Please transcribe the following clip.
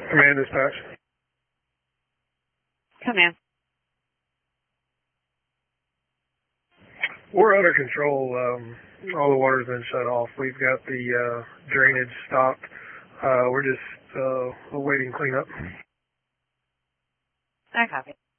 Command dispatch. Command. We're under control. All the water's been shut off. We've got the drainage stopped. We're just awaiting cleanup. I copy.